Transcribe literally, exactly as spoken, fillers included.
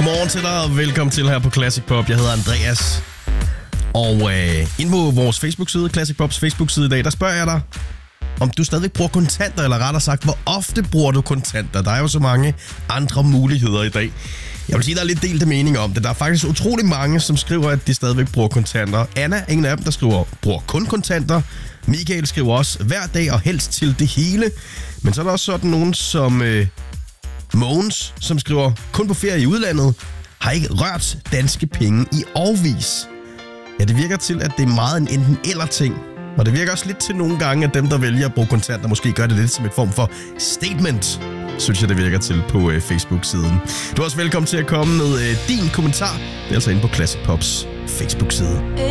Godmorgen til dig, og velkommen til her på Classic Pop. Jeg hedder Andreas. Og øh, inde på vores Facebook-side, Classic Pops Facebook-side i dag, der spørger jeg dig, om du stadigvæk bruger kontanter, eller rettere sagt, hvor ofte bruger du kontanter? Der er jo så mange andre muligheder i dag. Jeg vil sige, der er lidt delte meninger om det. Der er faktisk utrolig mange, som skriver, at de stadigvæk bruger kontanter. Anna er en af dem, der skriver, bruger kun kontanter. Michael skriver også, hver dag og helst til det hele. Men så er der også sådan nogen som øh, Mogens, som skriver, kun på ferie i udlandet, har ikke rørt danske penge i årevis. Ja, det virker til, at det er meget en enten eller ting. Og det virker også lidt til nogle gange, at dem, der vælger at bruge kontanter, måske gør det lidt som et form for statement, synes jeg, det virker til på øh, Facebook-siden. Du er også velkommen til at komme med øh, din kommentar. Det er altså inde på Classic Pops Facebook-side.